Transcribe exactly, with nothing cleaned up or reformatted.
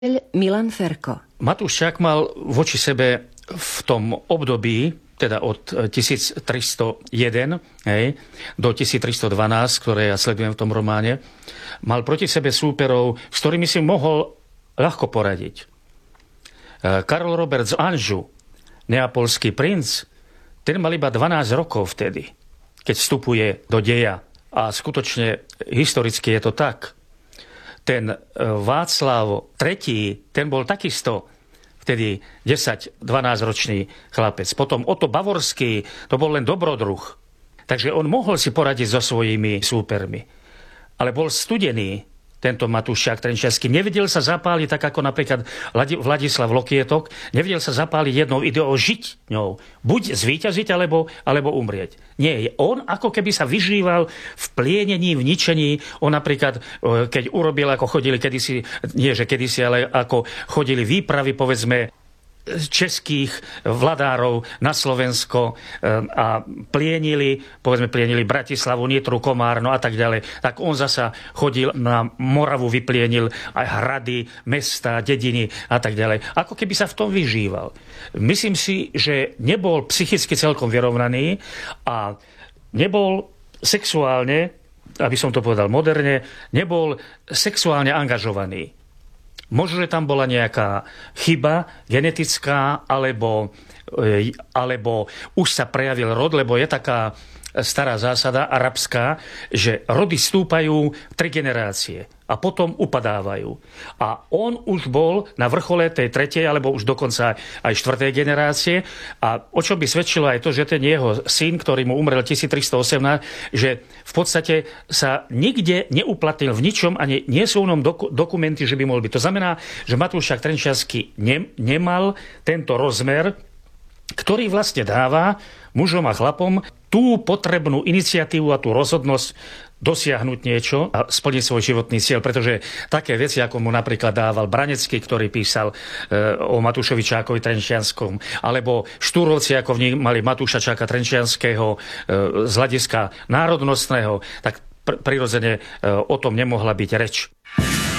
Milan Ferko. Matúš Čák mal voči sebe v tom období, teda od tisíctristojeden hej, do tisíctristodvanásť, ktoré ja sledujem v tom románe, mal proti sebe súperov, s ktorými si mohol ľahko poradiť. Karol Robert z Anžu, neapolský princ, ten mal iba dvanásť rokov vtedy, keď vstupuje do deja. A skutočne historicky je to tak. Ten Václav tretí, ten bol takisto vtedy desať dvanásť ročný chlapec. Potom Otto Bavorský, to bol len dobrodruh. Takže on mohol si poradiť so svojimi súpermi. Ale bol studený, tento Matúš Čák Trenčiansky. Nevedel sa zapáliť, tak ako napríklad Vladislav Lokietok, nevedel sa zapáliť jednou ideou, žiť ňou. Buď zvíťaziť, alebo, alebo umrieť. Nie, on ako keby sa vyžíval v plienení, v ničení. On napríklad, keď urobil, ako chodili kedysi, nie že kedysi, ale ako chodili výpravy, povedzme, českých vladárov na Slovensko a plienili, povedzme plienili Bratislavu, Nietru, Komárno a tak ďalej, tak on zasa chodil na Moravu, vyplienil aj hrady, mesta, dediny a tak ďalej. Ako keby sa v tom vyžíval. Myslím si, že nebol psychicky celkom vyrovnaný a nebol sexuálne, aby som to povedal moderne, nebol sexuálne angažovaný. Možno, že tam bola nejaká chyba genetická, alebo, alebo už sa prejavil rod, lebo je taká stará zásada arabská, že rody stúpajú tri generácie a potom upadávajú. A on už bol na vrchole tej tretej, alebo už dokonca aj štvrtej generácie. A o čom by svedčilo aj to, že ten jeho syn, ktorý mu umrel tisíctristoosemnásť, že v podstate sa nikde neuplatnil v ničom, ani nie sú v ňom doku- dokumenty, že by mohol byť. To znamená, že Matúš Čák Trenčiansky ne- nemal tento rozmer, ktorý vlastne dáva mužom a chlapom tú potrebnú iniciatívu a tú rozhodnosť dosiahnuť niečo a splniť svoj životný cieľ, pretože také veci, ako mu napríklad dával Branecký, ktorý písal e, o Matúšovi Čákovi Trenčianskom, alebo Štúrovci, ako vnímali Matúša Čáka Trenčianskeho e, z hľadiska národnostného, tak pr- prirodzene e, o tom nemohla byť reč.